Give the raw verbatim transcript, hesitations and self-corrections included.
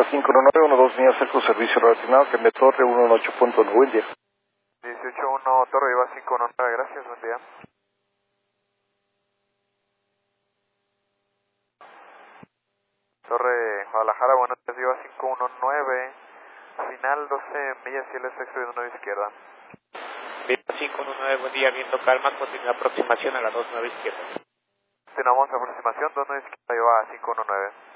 cinco uno nueve, uno dos Línea Cerco, servicio relacionado, que me torre uno uno ocho punto nueve, buen día. dieciocho uno Torre Viva cinco uno nueve, gracias, buen día. Torre Guadalajara, buenos días, Viva cinco uno nueve, final doce millas, cielo sexto de una izquierda. Viva cinco uno nueve, buen día, viento calma, continúa aproximación a la dos nueve izquierda. Tenemos aproximación, dos nueve izquierda, Viva cinco uno nueve.